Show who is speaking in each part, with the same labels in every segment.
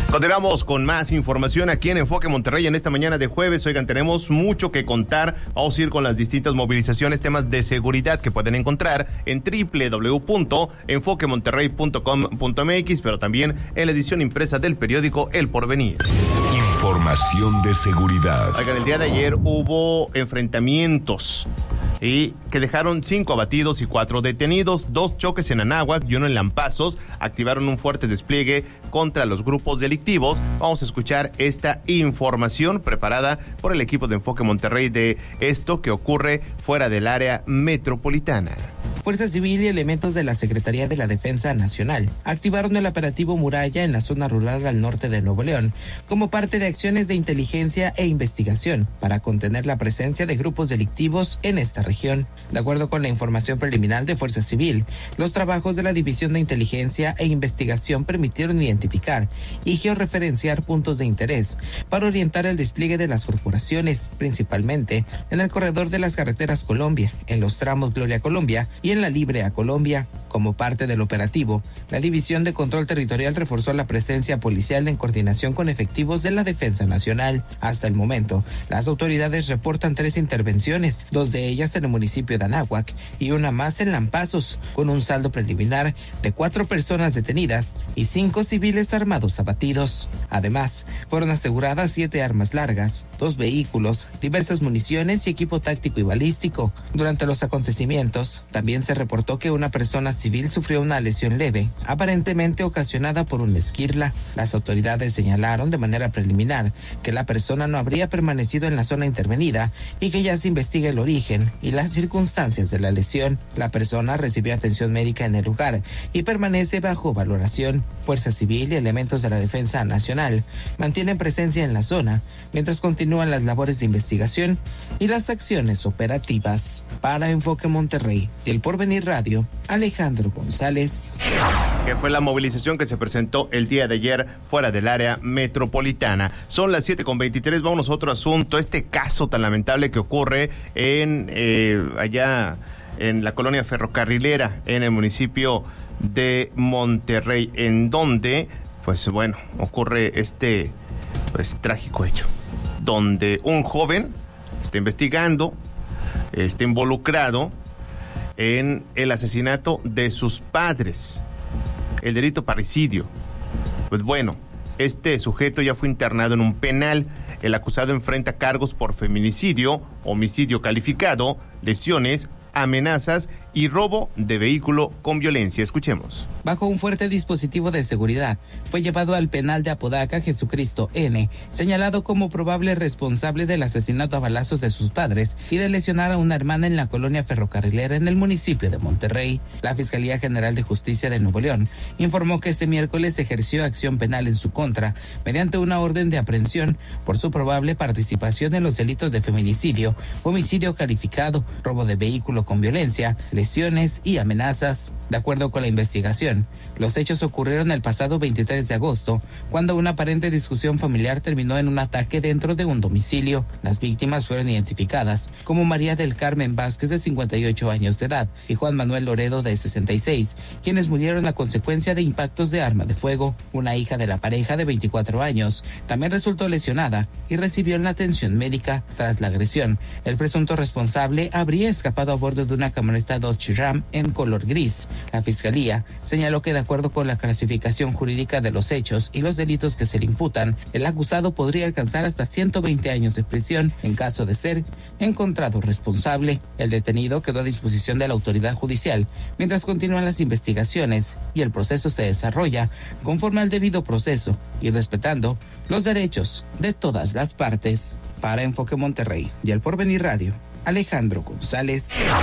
Speaker 1: Continuamos con más información aquí en Enfoque Monterrey en esta mañana de jueves. Oigan, tenemos mucho que contar. Vamos a ir con las distintas movilizaciones, temas de seguridad que pueden encontrar en www.enfoquemonterrey.com.mx, pero también en la edición impresa del periódico El Porvenir.
Speaker 2: Información de seguridad.
Speaker 1: Oigan, el día de ayer hubo enfrentamientos y que dejaron 5 abatidos y 4 detenidos, 2 choques en Anáhuac y 1 en Lampazos. Activaron un fuerte despliegue contra los grupos delictivos. Vamos a escuchar esta información preparada por el equipo de Enfoque Monterrey de esto que ocurre fuera del área metropolitana.
Speaker 3: Fuerza Civil y elementos de la Secretaría de la Defensa Nacional activaron el operativo Muralla en la zona rural al norte de Nuevo León como parte de acciones de inteligencia e investigación para contener la presencia de grupos delictivos en esta región. De acuerdo con la información preliminar de Fuerza Civil, los trabajos de la División de Inteligencia e Investigación permitieron identificar y georreferenciar puntos de interés para orientar el despliegue de las corporaciones, principalmente en el corredor de las carreteras Colombia, en los tramos Gloria Colombia y en la Libre a Colombia. Como parte del operativo, la División de Control Territorial reforzó la presencia policial en coordinación con efectivos de la Defensa Nacional. Hasta el momento, las autoridades reportan 3 intervenciones, 2 de ellas en el municipio de Anáhuac y una más en Lampazos, con un saldo preliminar de 4 personas detenidas y 5 civiles armados abatidos. Además, fueron aseguradas 7 armas largas, 2 vehículos, diversas municiones y equipo táctico y balístico. Durante los acontecimientos, también se reportó que una persona civil sufrió una lesión leve, aparentemente ocasionada por una esquirla. Las autoridades señalaron de manera preliminar que la persona no habría permanecido en la zona intervenida y que ya se investiga el origen y las circunstancias de la lesión. La persona recibió atención médica en el lugar y permanece bajo valoración. Fuerza Civil y elementos de la Defensa Nacional mantienen presencia en la zona mientras continúan las labores de investigación y las acciones operativas. Para Enfoque Monterrey y El Porvenir Radio, Alejandro González.
Speaker 1: Que fue la movilización que se presentó el día de ayer fuera del área metropolitana. Son las 7:23, vamos a otro asunto. Este caso tan lamentable que ocurre en allá en la colonia ferrocarrilera, en el municipio de Monterrey, en donde, pues bueno, ocurre este trágico hecho, donde un joven está investigando, está involucrado en el asesinato de sus padres, el delito parricidio. Pues bueno, este sujeto ya fue internado en un penal. El acusado enfrenta cargos por feminicidio, homicidio calificado, lesiones, amenazas y robo de vehículo con violencia. Escuchemos.
Speaker 3: Bajo un fuerte dispositivo de seguridad, fue llevado al penal de Apodaca Jesucristo N., señalado como probable responsable del asesinato a balazos de sus padres y de lesionar a una hermana en la colonia ferrocarrilera en el municipio de Monterrey. La Fiscalía General de Justicia de Nuevo León informó que este miércoles ejerció acción penal en su contra mediante una orden de aprehensión por su probable participación en los delitos de feminicidio, homicidio calificado, robo de vehículo con violencia, lesiones y amenazas. De acuerdo con la investigación, los hechos ocurrieron el pasado 23 de agosto, cuando una aparente discusión familiar terminó en un ataque dentro de un domicilio. Las víctimas fueron identificadas como María del Carmen Vázquez, de 58 años de edad, y Juan Manuel Loredo, de 66, quienes murieron a consecuencia de impactos de arma de fuego. Una hija de la pareja, de 24 años, también resultó lesionada y recibió una atención médica. Tras la agresión, el presunto responsable habría escapado a bordo de una camioneta Dodge Ram en color gris. La Fiscalía señaló que de acuerdo con la clasificación jurídica de los hechos y los delitos que se le imputan, el acusado podría alcanzar hasta 120 años de prisión en caso de ser encontrado responsable. El detenido quedó a disposición de la autoridad judicial mientras continúan las investigaciones y el proceso se desarrolla conforme al debido proceso y respetando los derechos de todas las partes. Para Enfoque Monterrey y El Porvenir Radio, Alejandro González.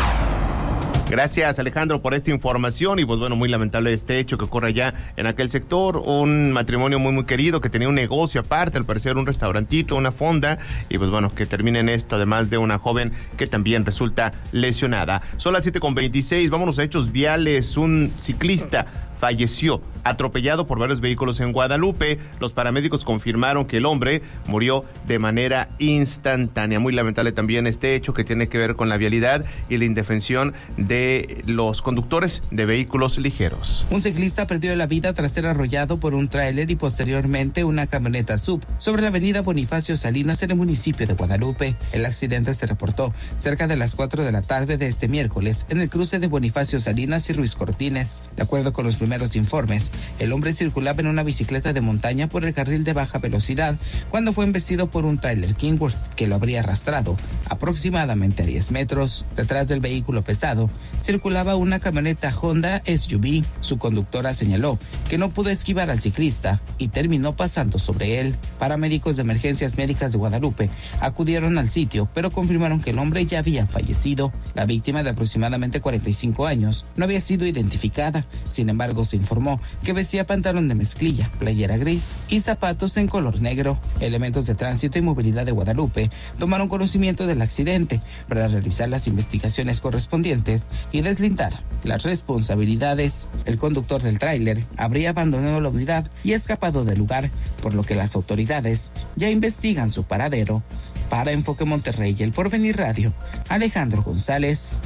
Speaker 1: Gracias, Alejandro, por esta información. Y pues bueno, muy lamentable este hecho que ocurre allá en aquel sector. Un matrimonio muy querido que tenía un negocio aparte, al parecer un restaurantito, una fonda, y pues bueno, que termine en esto, además de una joven que también resulta lesionada. Son las 7:26, vámonos a hechos viales. Un ciclista falleció atropellado por varios vehículos en Guadalupe. Los paramédicos confirmaron que el hombre murió de manera instantánea. Muy lamentable también este hecho que tiene que ver con la vialidad y la indefensión de los conductores de vehículos ligeros.
Speaker 3: Un ciclista perdió la vida tras ser arrollado por un tráiler y posteriormente una camioneta SUV sobre la avenida Bonifacio Salinas en el municipio de Guadalupe. El accidente se reportó cerca de las 4 de la tarde de este miércoles en el cruce de Bonifacio Salinas y Ruiz Cortines. De acuerdo con los primeros informes, el hombre circulaba en una bicicleta de montaña por el carril de baja velocidad cuando fue embestido por un tráiler Kingworth que lo habría arrastrado aproximadamente a 10 metros. Detrás del vehículo pesado circulaba una camioneta Honda SUV. Su conductora señaló que no pudo esquivar al ciclista y terminó pasando sobre él. Paramédicos de emergencias médicas de Guadalupe acudieron al sitio, pero confirmaron que el hombre ya había fallecido. La víctima, de aproximadamente 45 años, no había sido identificada. Sin embargo, se informó que vestía pantalón de mezclilla, playera gris y zapatos en color negro. Elementos de tránsito y movilidad de Guadalupe tomaron conocimiento del accidente para realizar las investigaciones correspondientes y deslindar las responsabilidades. El conductor del tráiler habría abandonado la unidad y escapado del lugar, por lo que las autoridades ya investigan su paradero. Para Enfoque Monterrey y El Porvenir Radio, Alejandro González.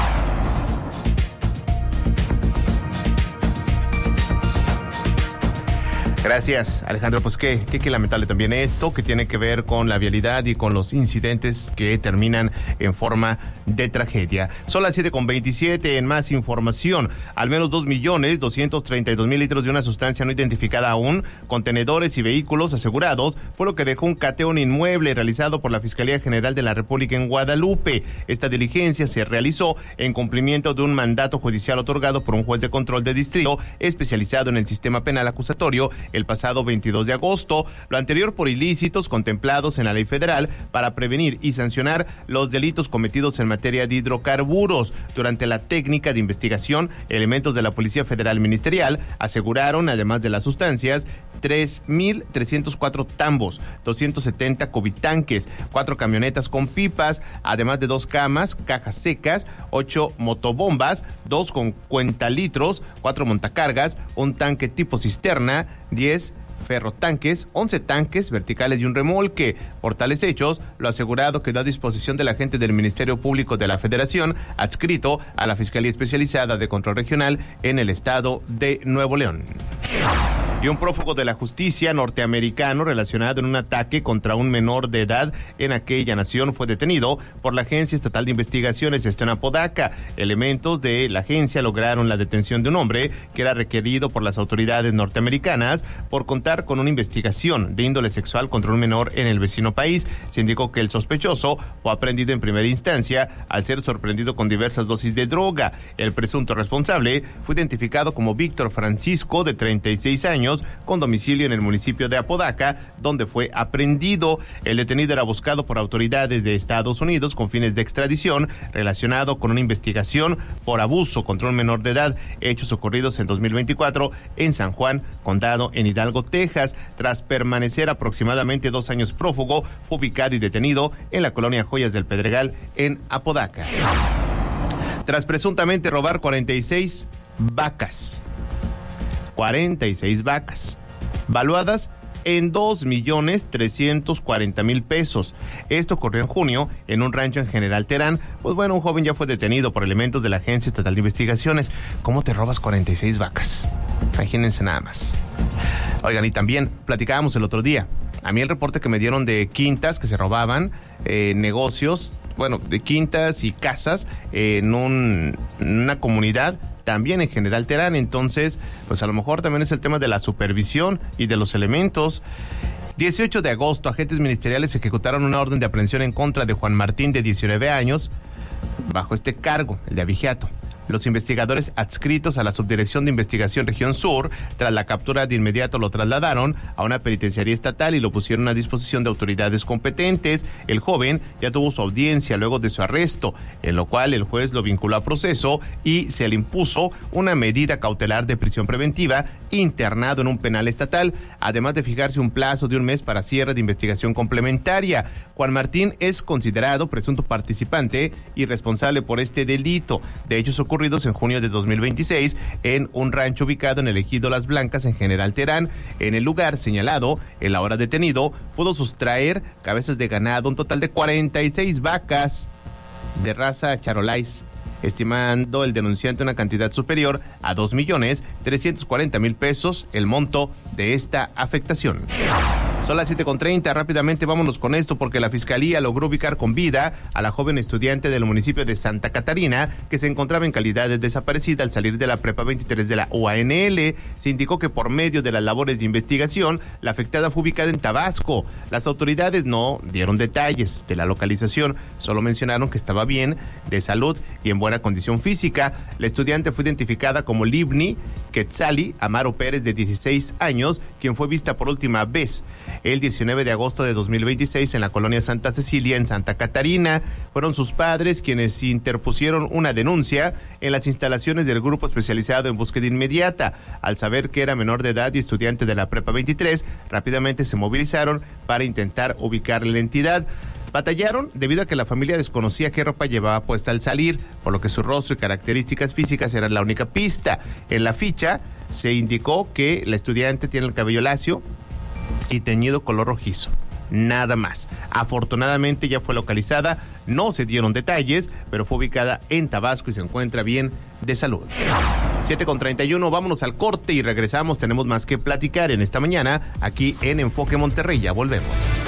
Speaker 1: Gracias, Alejandro. Pues qué lamentable también esto, que tiene que ver con la vialidad y con los incidentes que terminan en forma de tragedia. Son las 7:27. En más información, al menos 2.232.000 litros de una sustancia no identificada aún, contenedores y vehículos asegurados, fue lo que dejó un cateo en inmueble realizado por la Fiscalía General de la República en Guadalupe. Esta diligencia se realizó en cumplimiento de un mandato judicial otorgado por un juez de control de distrito especializado en el sistema penal acusatorio el pasado 22 de agosto, lo anterior por ilícitos contemplados en la ley federal para prevenir y sancionar los delitos cometidos en materia de hidrocarburos. Durante la técnica de investigación, elementos de la Policía Federal Ministerial aseguraron, además de las sustancias, 3.304 tambos, 270 cobitanques, 4 camionetas con pipas, además de 2 camas, cajas secas, 8 motobombas, 2 con cuentalitros, 4 montacargas, un tanque tipo cisterna, 10 ferrotanques, 11 tanques verticales y un remolque. Por tales hechos, lo asegurado quedó a disposición del agente del Ministerio Público de la Federación, adscrito a la Fiscalía Especializada de Control Regional en el estado de Nuevo León. Y un prófugo de la justicia norteamericano relacionado en un ataque contra un menor de edad en aquella nación fue detenido por la Agencia Estatal de Investigaciones, esto en Apodaca. Elementos de la agencia lograron la detención de un hombre que era requerido por las autoridades norteamericanas por contar con una investigación de índole sexual contra un menor en el vecino país. Se indicó que el sospechoso fue aprehendido en primera instancia al ser sorprendido con diversas dosis de droga. El presunto responsable fue identificado como Víctor Francisco, de 36 años, con domicilio en el municipio de Apodaca, donde fue aprehendido. El detenido era buscado por autoridades de Estados Unidos con fines de extradición relacionado con una investigación por abuso contra un menor de edad, hechos ocurridos en 2024 en San Juan, condado en Hidalgo, Texas. Tras permanecer aproximadamente 2 años prófugo, fue ubicado y detenido en la colonia Joyas del Pedregal en Apodaca. Tras presuntamente robar 46 vacas, valuadas en 2.340.000 pesos. Esto ocurrió en junio en un rancho en General Terán. Pues bueno, un joven ya fue detenido por elementos de la Agencia Estatal de Investigaciones. ¿Cómo te robas 46 vacas? Imagínense nada más. Oigan, y también platicábamos el otro día. A mí el reporte que me dieron de quintas que se robaban, negocios, bueno, de quintas y casas en una comunidad también en General Terán. Entonces, pues a lo mejor también es el tema de la supervisión y de los elementos. 18 de agosto, agentes ministeriales ejecutaron una orden de aprehensión en contra de Juan Martín, de 19 años, bajo este cargo, el de abigeato. Los investigadores adscritos a la Subdirección de Investigación Región Sur, tras la captura de inmediato lo trasladaron a una penitenciaría estatal y lo pusieron a disposición de autoridades competentes. El joven ya tuvo su audiencia luego de su arresto, en lo cual el juez lo vinculó a proceso y se le impuso una medida cautelar de prisión preventiva, internado en un penal estatal, además de fijarse un plazo de 1 mes para cierre de investigación complementaria. Juan Martín es considerado presunto participante y responsable por este delito. De hecho, ocurrió ocurridos en junio de 2026 en un rancho ubicado en el ejido Las Blancas en General Terán. En el lugar señalado, el ahora detenido pudo sustraer cabezas de ganado, un total de 46 vacas de raza Charolais, estimando el denunciante una cantidad superior a 2.340.000 pesos el monto de esta afectación. Son las 7:30, rápidamente vámonos con esto porque la Fiscalía logró ubicar con vida a la joven estudiante del municipio de Santa Catarina que se encontraba en calidad de desaparecida al salir de la Prepa 23 de la UANL. Se indicó que por medio de las labores de investigación, la afectada fue ubicada en Tabasco. Las autoridades no dieron detalles de la localización, solo mencionaron que estaba bien, de salud y en buena condición física. La estudiante fue identificada como Livni Quetzali Amaro Pérez, de 16 años, quien fue vista por última vez el 19 de agosto de 2026 en la colonia Santa Cecilia, en Santa Catarina. Fueron sus padres quienes interpusieron una denuncia en las instalaciones del grupo especializado en búsqueda inmediata. Al saber que era menor de edad y estudiante de la Prepa 23, rápidamente se movilizaron para intentar ubicar la entidad. Batallaron debido a que la familia desconocía qué ropa llevaba puesta al salir, por lo que su rostro y características físicas eran la única pista. En la ficha se indicó que la estudiante tiene el cabello lacio y teñido color rojizo. Nada más. Afortunadamente ya fue localizada, no se dieron detalles, pero fue ubicada en Tabasco y se encuentra bien de salud. 7:31, vámonos al corte y regresamos. Tenemos más que platicar en esta mañana aquí en Enfoque Monterrey. Ya volvemos.